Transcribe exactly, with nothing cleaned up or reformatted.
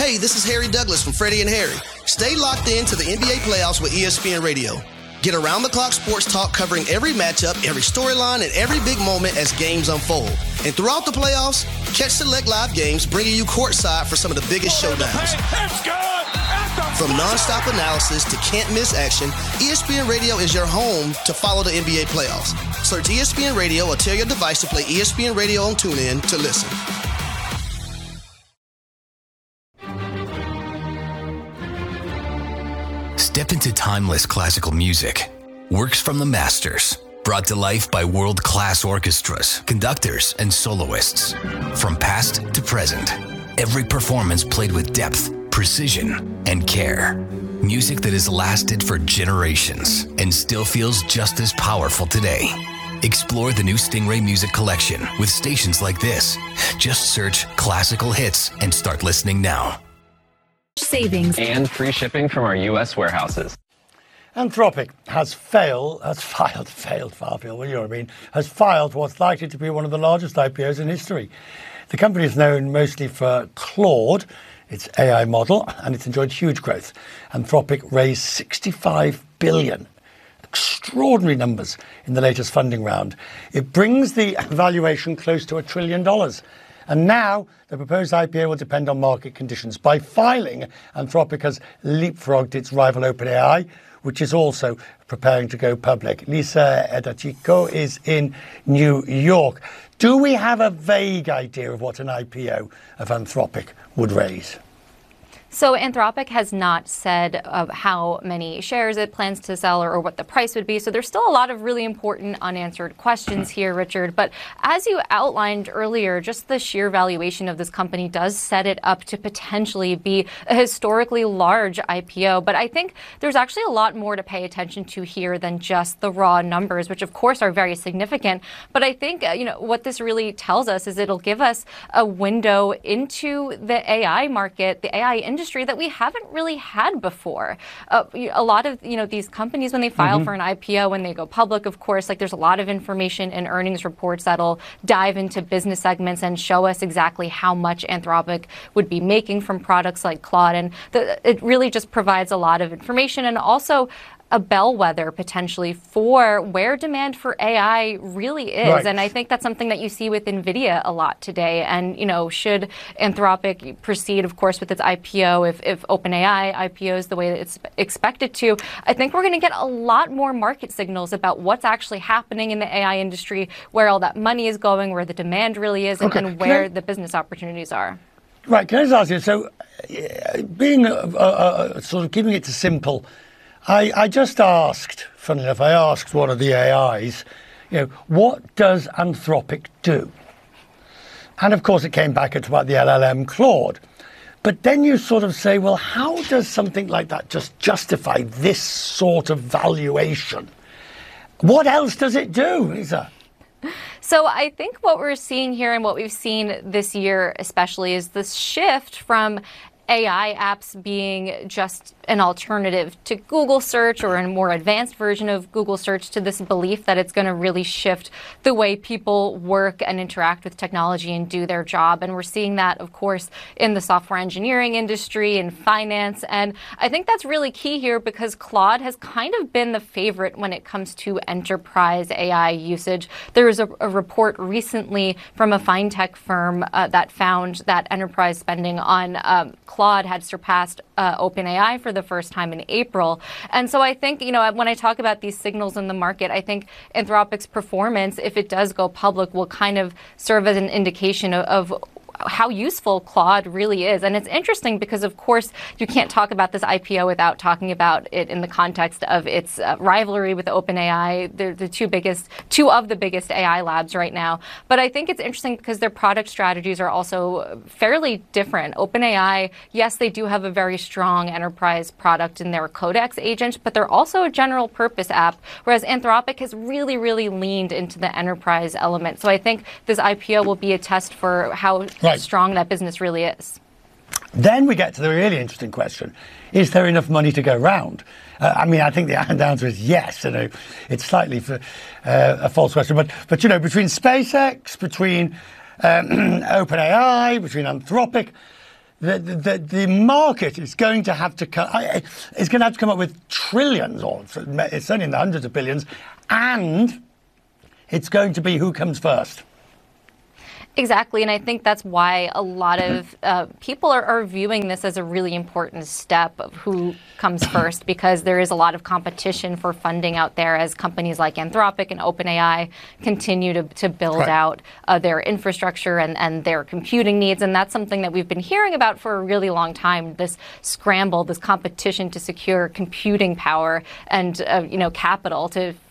Hey, this is Harry Douglas from Freddie and Harry. Stay locked in to the N B A playoffs with E S P N Radio. Get around-the-clock sports talk covering every matchup, every storyline, and every big moment as games unfold. And throughout the playoffs, catch select live games bringing you courtside for some of the biggest showdowns. From nonstop analysis to can't-miss action, E S P N Radio is your home to follow the N B A playoffs. Search E S P N Radio or tell your device to play E S P N Radio on TuneIn to listen. Step into timeless classical music. Works from the masters, brought to life by world-class orchestras, conductors, and soloists. From past to present, every performance played with depth, precision, and care. Music that has lasted for generations and still feels just as powerful today. Explore the new Stingray Music Collection with stations like this. Just search classical hits and start listening now. Savings and free shipping from our U S warehouses. Anthropic has failed, has filed, failed, Farfield, well, you know what I mean, has filed what's likely to be one of the largest I P Os in history. The company is known mostly for Claude, its A I model, and it's enjoyed huge growth. Anthropic raised sixty-five billion dollars. Extraordinary numbers in the latest funding round. It brings the valuation close to a trillion dollars. And now the proposed I P O will depend on market conditions. By filing, Anthropic has leapfrogged its rival OpenAI, which is also preparing to go public. Lisa Edachico is in New York. Do we have a vague idea of what an I P O of Anthropic would raise? So Anthropic has not said of how many shares it plans to sell or, or what the price would be. So there's still a lot of really important unanswered questions here, Richard. But as you outlined earlier, just the sheer valuation of this company does set it up to potentially be a historically large I P O. But I think there's actually a lot more to pay attention to here than just the raw numbers, which of course are very significant. But I think, uh, you know, what this really tells us is it'll give us a window into the A I market, the A I industry, that we haven't really had before. Uh, a lot of, you know, these companies, when they file mm-hmm. for an I P O, when they go public, of course, like there's a lot of information in earnings reports that'll dive into business segments and show us exactly how much Anthropic would be making from products like Claude. And the, it really just provides a lot of information and also a bellwether potentially for where demand for A I really is. Right. And I think that's something that you see with NVIDIA a lot today. And, you know, should Anthropic proceed, of course, with its I P O, if, if OpenAI I P Os the way that it's expected to, I think we're going to get a lot more market signals about what's actually happening in the A I industry, where all that money is going, where the demand really is, and, okay. and where I, the business opportunities are. Right. Can I just ask you, so uh, being uh, uh, sort of keeping it to simple, I, I just asked, funnily enough, I asked one of the A Is, you know, what does Anthropic do? And of course it came back at about the L L M Claude. But then you sort of say, well, how does something like that just justify this sort of valuation? What else does it do, Lisa? So I think what we're seeing here and what we've seen this year especially is this shift from A I apps being just an alternative to Google search or a more advanced version of Google search to this belief that it's going to really shift the way people work and interact with technology and do their job. And we're seeing that, of course, in the software engineering industry and finance. And I think that's really key here because Claude has kind of been the favorite when it comes to enterprise A I usage. There was a, a report recently from a fintech firm uh, that found that enterprise spending on um, Claude had surpassed uh, OpenAI for the first time in April. And so I think, you know, when I talk about these signals in the market, I think Anthropic's performance, if it does go public, will kind of serve as an indication of, of how useful Claude really is. And it's interesting because, of course, you can't talk about this I P O without talking about it in the context of its uh, rivalry with OpenAI. They're the two biggest, two of the biggest A I labs right now. But I think it's interesting because their product strategies are also fairly different. OpenAI, yes, they do have a very strong enterprise product in their Codex agent, but they're also a general purpose app, whereas Anthropic has really, really leaned into the enterprise element. So I think this I P O will be a test for how Right. strong that business really is. Then we get to the really interesting question. Is there enough money to go round? Uh, I mean, I think the answer is yes. You know, it's slightly for, uh, a false question. But, but, you know, between SpaceX, between um, OpenAI, between Anthropic, the, the, the market is going to have to come, is going to have to come up with trillions, or it's only in the hundreds of billions, and it's going to be who comes first. Exactly, and I think that's why a lot of uh, people are, are viewing this as a really important step of who comes first, because there is a lot of competition for funding out there as companies like Anthropic and OpenAI continue to, to build right. out uh, their infrastructure and, and their computing needs, and that's something that we've been hearing about for a really long time, this scramble, this competition to secure computing power and uh, you know, capital to